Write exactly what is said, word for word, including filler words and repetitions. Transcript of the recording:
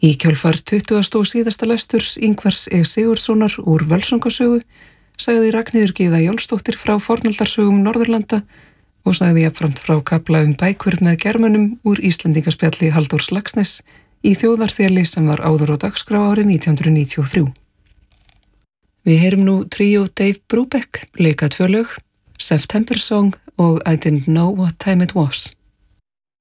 Í kjölfar tuttugasta og síðasta lesturs Ingvars E. Sigurðssonar úr Völsungasögu sagði Ragnheiður Gyða Jónsdóttir frá fornaldarsögum Norðurlanda og sagði jafnframt frá kafla um bækur með germönum úr Íslendingaspjalli Halldórs Laxness í þjóðarþeli sem var áður á dagskrá árið nítján hundruð níutíu og þrjú. Við heyrum nú tríó Dave Brubeck leika tvö lög, September Song og I Didn't Know What Time It Was.